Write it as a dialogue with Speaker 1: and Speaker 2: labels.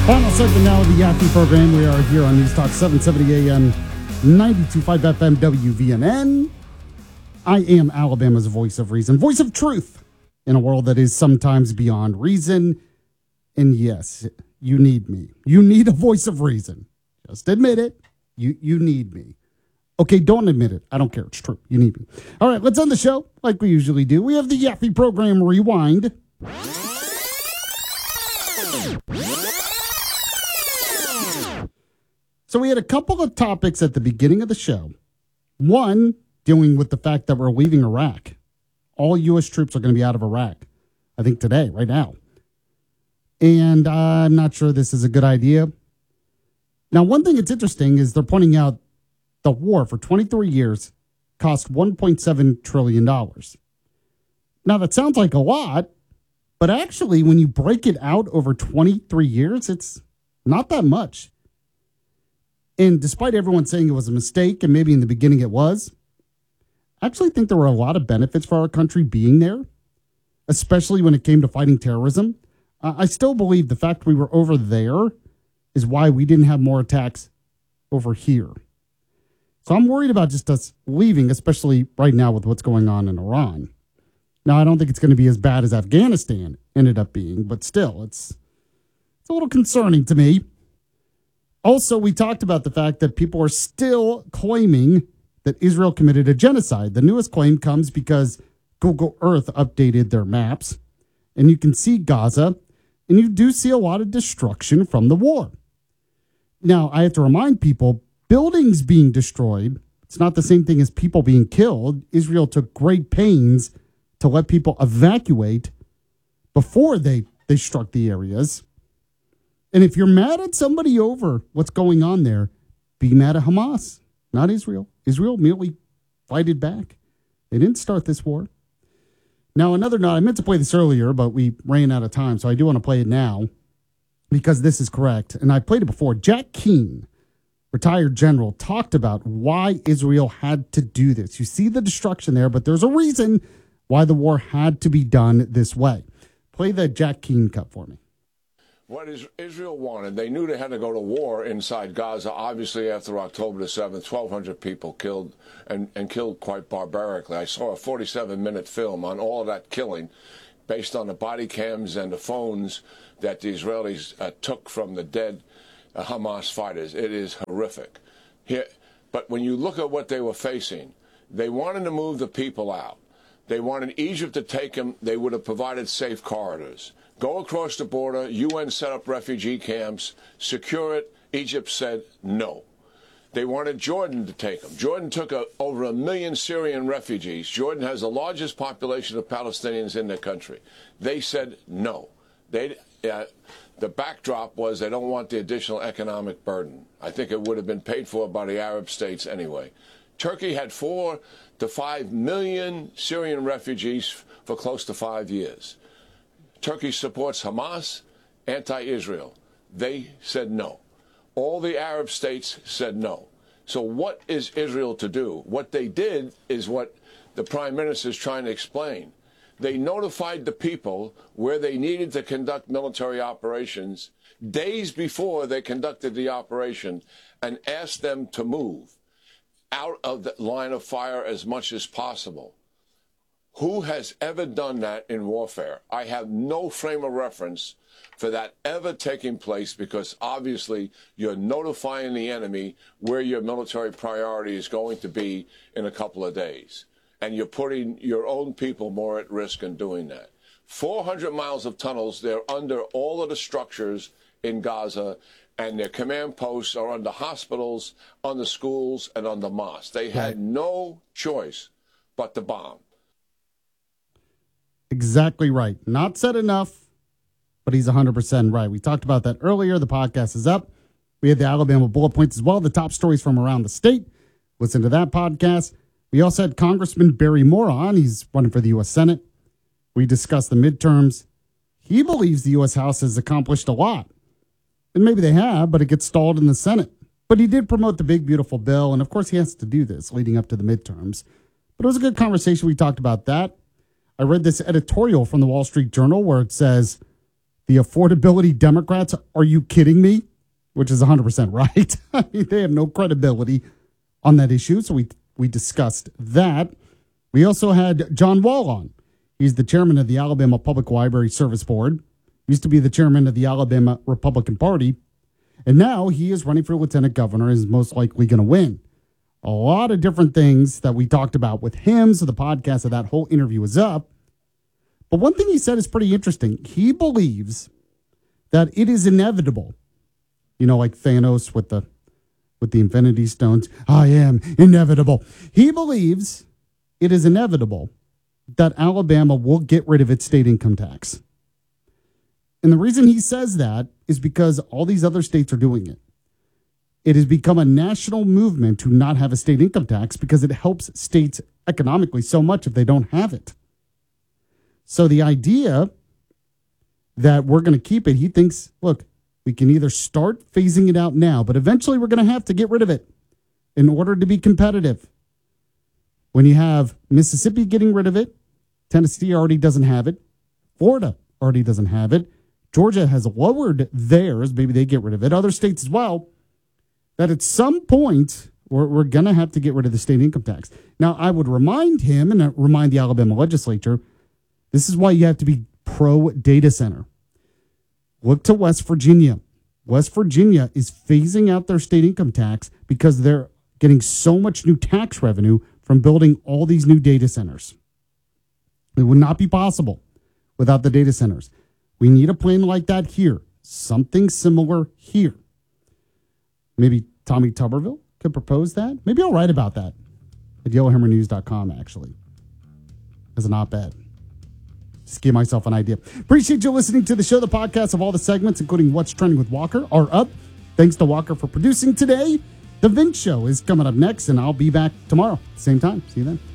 Speaker 1: Final segment now of the Yaki program. We are here on News Talk 770 AM, 92.5 FM WVNN. I am Alabama's voice of reason, voice of truth in a world that is sometimes beyond reason. And yes, you need me. You need a voice of reason. Just admit it. You need me. Okay, don't admit it. I don't care. It's true. You need me. All right, let's end the show like we usually do. We have the Yaffe program rewind. So we had a couple of topics at the beginning of the show. One, dealing with the fact that we're leaving Iraq. All U.S. troops are going to be out of Iraq, I think today, right now. And I'm not sure this is a good idea. Now, one thing that's interesting is they're pointing out the war for 23 years cost $1.7 trillion. Now, that sounds like a lot, but actually, when you break it out over 23 years, it's not that much. And despite everyone saying it was a mistake, and maybe in the beginning it was, I actually think there were a lot of benefits for our country being there, especially when it came to fighting terrorism. I still believe the fact we were over there is why we didn't have more attacks over here. So I'm worried about just us leaving, especially right now with what's going on in Iran. Now, I don't think it's going to be as bad as Afghanistan ended up being, but still, it's a little concerning to me. Also, we talked about the fact that people are still claiming that Israel committed a genocide. The newest claim comes because Google Earth updated their maps, and you can see Gaza, and you do see a lot of destruction from the war. Now, I have to remind people, buildings being destroyed, it's not the same thing as people being killed. Israel took great pains to let people evacuate before they struck the areas. And if you're mad at somebody over what's going on there, be mad at Hamas, not Israel. Israel merely fighted back. They didn't start this war. Now, another note, I meant to play this earlier, but we ran out of time, so I do want to play it now because this is correct. And I played it before. Jack Keane, retired general, talked about why Israel had to do this. You see the destruction there, but there's a reason why the war had to be done this way. Play the Jack Keane cut for me.
Speaker 2: What Israel wanted, they knew they had to go to war inside Gaza. Obviously, after October the 7th, 1,200 people killed and killed quite barbarically. I saw a 47-minute film on all of that killing based on the body cams and the phones that the Israelis took from the dead Hamas fighters. It is horrific. But when you look at what they were facing, they wanted to move the people out. They wanted Egypt to take them. They would have provided safe corridors. Go across the border, UN set up refugee camps, secure it. Egypt said no. They wanted Jordan to take them. Jordan took over 1 million Syrian refugees. Jordan has the largest population of Palestinians in the country. They said no. The backdrop was they don't want the additional economic burden. I think it would have been paid for by the Arab states anyway. Turkey had 4 to 5 million Syrian refugees for close to 5 years. Turkey supports Hamas, anti-Israel. They said no. All the Arab states said no. So what is Israel to do? What they did is what the Prime Minister is trying to explain. They notified the people where they needed to conduct military operations days before they conducted the operation and asked them to move out of the line of fire as much as possible. Who has ever done that in warfare? I have no frame of reference for that ever taking place because obviously you're notifying the enemy where your military priority is going to be in a couple of days. And you're putting your own people more at risk in doing that. 400 miles of tunnels, they're under all of the structures in Gaza, and their command posts are under hospitals, under schools, and under mosques. They had no choice but to bomb.
Speaker 1: Exactly right. Not said enough, but he's 100% right. We talked about that earlier. The podcast is up. We had the Alabama bullet points as well, the top stories from around the state. Listen to that podcast. We also had Congressman Barry Moore on. He's running for the U.S. Senate. We discussed the midterms. He believes the U.S. House has accomplished a lot. And maybe they have, but it gets stalled in the Senate. But he did promote the big, beautiful bill. And, of course, he has to do this leading up to the midterms. But it was a good conversation. We talked about that. I read this editorial from the Wall Street Journal where it says The affordability Democrats, are you kidding me? Which is 100% right. I mean, they have no credibility on that issue. So we discussed that. We also had John Wall on. He's the chairman of the Alabama Public Library Service Board. Used to be the chairman of the Alabama Republican Party. And now he is running for lieutenant governor and is most likely going to win. A lot of different things that we talked about with him. So the podcast of that whole interview is up. But one thing he said is pretty interesting. He believes that it is inevitable. You know, like Thanos with the Infinity Stones. I am inevitable. He believes it is inevitable that Alabama will get rid of its state income tax. And the reason he says that is because all these other states are doing it. It has become a national movement to not have a state income tax because it helps states economically so much if they don't have it. So the idea that we're going to keep it, he thinks, look, we can either start phasing it out now, but eventually we're going to have to get rid of it in order to be competitive. When you have Mississippi getting rid of it, Tennessee already doesn't have it, Florida already doesn't have it, Georgia has lowered theirs, maybe they get rid of it, other states as well, that at some point we're going to have to get rid of the state income tax. Now, I would remind him and remind the Alabama legislature, this is why you have to be pro-data center. Look to West Virginia. West Virginia is phasing out their state income tax because they're getting so much new tax revenue from building all these new data centers. It would not be possible without the data centers. We need a plan like that here. Something similar here. Maybe Tommy Tuberville could propose that. Maybe I'll write about that at YellowHammerNews.com, actually, as an op-ed. Just give myself an idea. Appreciate you listening to the show. The podcast of all the segments, including What's Trending with Walker, are up. Thanks to Walker for producing today. The Vince Show is coming up next, and I'll be back tomorrow, same time. See you then.